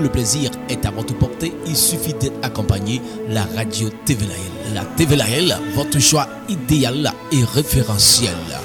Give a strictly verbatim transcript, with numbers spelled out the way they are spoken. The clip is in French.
le plaisir est à votre portée. Il suffit d'être accompagné. La radio T V L. La T V L, votre choix idéal et référentiel.